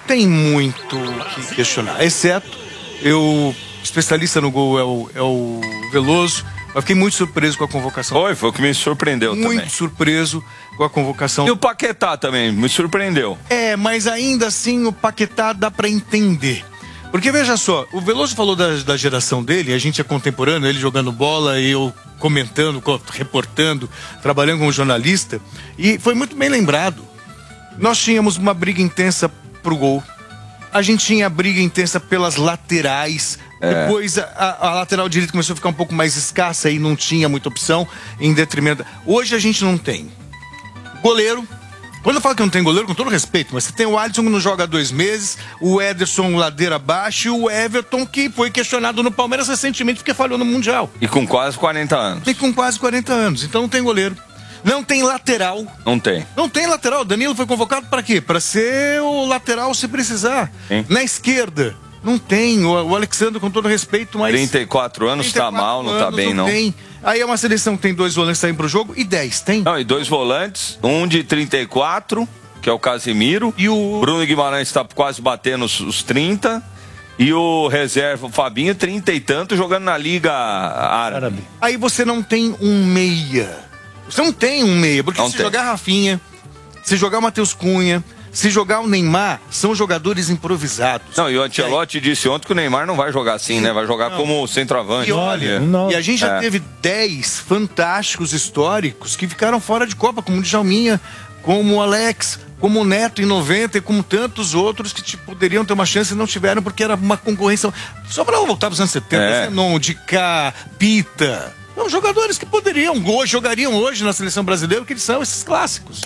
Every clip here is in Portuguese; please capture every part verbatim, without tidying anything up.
tem muito o que questionar, exceto, eu, especialista no gol é o, é o Veloso, eu fiquei muito surpreso com a convocação. Foi, foi o que me surpreendeu muito também. Muito surpreso com a convocação. E o Paquetá também, me surpreendeu. É, mas ainda assim o Paquetá dá pra entender. Porque veja só, o Veloso falou da, da geração dele, a gente é contemporâneo, ele jogando bola e eu comentando, reportando, trabalhando como jornalista, e foi muito bem lembrado. Nós tínhamos uma briga intensa pro gol, a gente tinha briga intensa pelas laterais, é. Depois a, a lateral direita começou a ficar um pouco mais escassa e não tinha muita opção, em detrimento... Hoje a gente não tem goleiro. Quando eu falo que não tem goleiro, com todo respeito, mas você tem o Alisson que não joga há dois meses, o Ederson ladeira abaixo e o Everton que foi questionado no Palmeiras recentemente porque falhou no Mundial. E com quase quarenta anos. E com quase quarenta anos, então não tem goleiro. Não tem lateral. Não tem. Não tem lateral. Danilo foi convocado para quê? Para ser o lateral se precisar. Sim. Na esquerda, não tem. O, o Alexandre, com todo respeito, mas... trinta e quatro anos, tá mal, não tá bem, não. Tem. Aí é uma seleção que tem dois volantes saindo pro jogo e dez, tem? Não, e dois volantes, um de trinta e quatro, que é o Casemiro. E o... Bruno Guimarães tá quase batendo os, os trinta. E o reserva, o Fabinho, trinta e tanto, jogando na Liga Árabe. Aí você não tem um meia. Você não tem um meia, porque não se tem. Jogar Rafinha, se jogar o Matheus Cunha, se jogar o Neymar, são jogadores improvisados. Não, e o Ancelotti disse ontem que o Neymar não vai jogar assim, né? Vai jogar não. como centroavante. E olha, não. e a gente já é. teve dez fantásticos históricos que ficaram fora de Copa, como o Djalminha, como o Alex, como o Neto em noventa e como tantos outros que tipo, poderiam ter uma chance e não tiveram porque era uma concorrência. Só para voltar para os anos setenta, é. Zenon, Dicá, Pita... São jogadores que poderiam, hoje, jogariam hoje na seleção brasileira, que eles são esses clássicos.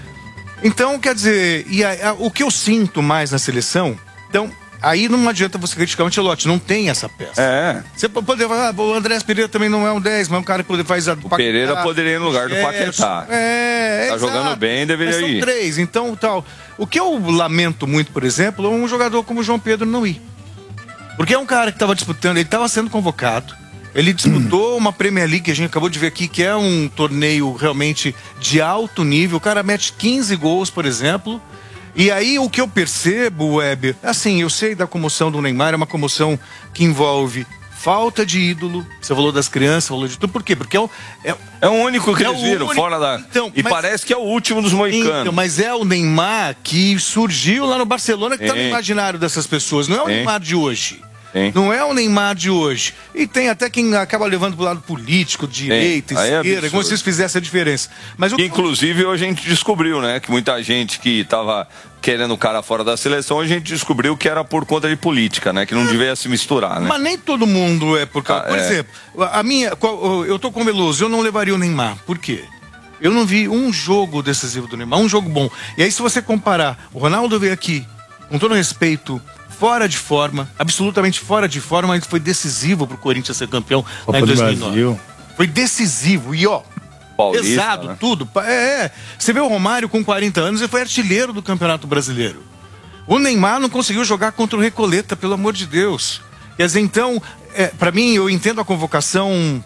Então, quer dizer, e a, a, o que eu sinto mais na seleção, então, aí não adianta você criticar o Ancelotti, não tem essa peça. É. Você pode falar, ah, o Andrés Pereira também não é um dez, mas é um cara que poder faz a... O Pereira poderia ir no lugar do Paquetá. É, Tá exato. jogando bem, deveria mas são ir. três, então, tal. O que eu lamento muito, por exemplo, é um jogador como o João Pedro não ir. Porque é um cara que estava disputando, ele estava sendo convocado. Ele disputou uma Premier League que a gente acabou de ver aqui, que é um torneio realmente de alto nível. O cara mete quinze gols, por exemplo. E aí o que eu percebo, Weber, assim, eu sei da comoção do Neymar, é uma comoção que envolve falta de ídolo. Você falou das crianças, falou de tudo. Por quê? Porque é o... É, é o único que é eles viram, único... fora da... Então, e mas... parece que é o último dos moicanos. Então, mas é o Neymar que surgiu lá no Barcelona, que está no imaginário dessas pessoas. Não é o Sim. Neymar de hoje. Sim. Não é o Neymar de hoje. E tem até quem acaba levando pro lado político, direita, Sim. esquerda, é como se isso fizesse a diferença. Mas o... Inclusive, hoje a gente descobriu, né, que muita gente que tava querendo o cara fora da seleção, a gente descobriu que era por conta de política, né, que não devia se misturar, né? Mas nem todo mundo é por causa... Ah, por é. exemplo, a minha... Eu tô com o Veloso, eu não levaria o Neymar. Por quê? Eu não vi um jogo decisivo do Neymar, um jogo bom. E aí, se você comparar, o Ronaldo veio aqui, com todo respeito... fora de forma, absolutamente fora de forma, mas foi decisivo pro Corinthians ser campeão lá em dois mil e nove. Foi decisivo e ó, Paulista, pesado, né? Tudo. É, é. Você vê o Romário com quarenta anos e foi artilheiro do Campeonato Brasileiro. O Neymar não conseguiu jogar contra o Recoleta, pelo amor de Deus. Quer dizer, então, é, para mim, eu entendo a convocação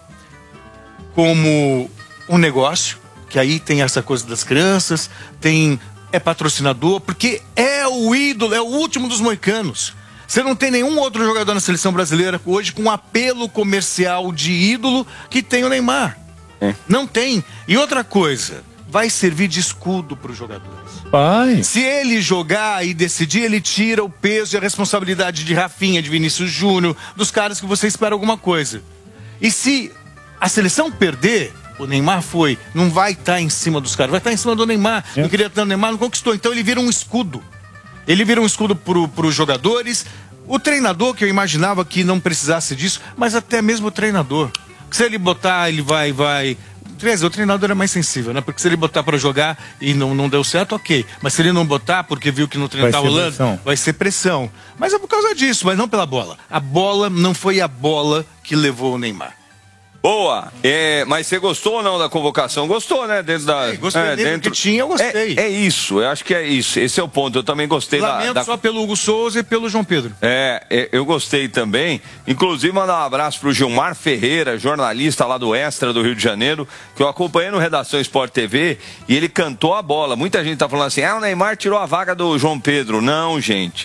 como um negócio, que aí tem essa coisa das crianças, tem... é patrocinador, porque é o ídolo, é o último dos moicanos. Você não tem nenhum outro jogador na seleção brasileira hoje com apelo comercial de ídolo que tem o Neymar. É. Não tem. E outra coisa, vai servir de escudo para os jogadores. Pai. Se ele jogar e decidir, ele tira o peso e a responsabilidade de Rafinha, de Vinícius Júnior, dos caras que você espera alguma coisa. E se a seleção perder... O Neymar foi, não vai estar em cima dos caras, vai estar em cima do Neymar. É. Não queria ter o Neymar, não conquistou. Então ele vira um escudo. Ele vira um escudo para os jogadores. O treinador, que eu imaginava que não precisasse disso, mas até mesmo o treinador. Se ele botar, ele vai, vai. Quer dizer, o treinador é mais sensível, né? Porque se ele botar para jogar e não, não deu certo, ok. Mas se ele não botar, porque viu que no treino tá rolando, pressão. Vai ser pressão. Mas é por causa disso, mas não pela bola. A bola não foi a bola que levou o Neymar. Boa, é, mas você gostou ou não da convocação? Gostou, né? Dentro da, Sim, gostei é, dentro que tinha, eu gostei. É, é isso, eu acho que é isso. Esse é o ponto. Eu também gostei Lamento da, da... só pelo Hugo Souza e pelo João Pedro. É, é, eu gostei também. Inclusive, mandar um abraço pro Gilmar Ferreira, jornalista lá do Extra do Rio de Janeiro, que eu acompanhei no Redação Sport T V e ele cantou a bola. Muita gente tá falando assim: ah, o Neymar tirou a vaga do João Pedro. Não, gente.